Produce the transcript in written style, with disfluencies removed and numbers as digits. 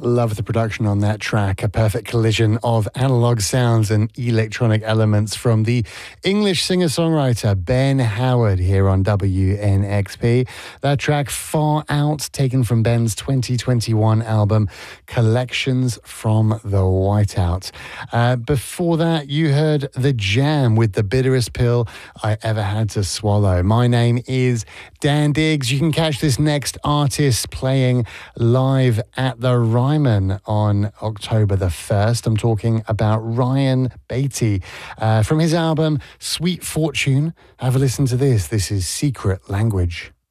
Love the production on that track. A perfect collision of analog sounds and electronic elements from the English singer-songwriter Ben Howard here on WNXP. That track, Far Out, taken from Ben's 2021 album, Collections from the Whiteout. Before that, you heard The Jam with The Bitterest Pill I Ever Had to Swallow. My name is Dan Diggs. You can catch this next artist playing live at the Ryman on October the 1st. I'm talking about Ryan Beatty. From his album, Sweet Fortune, have a listen to this. This is Secret Language.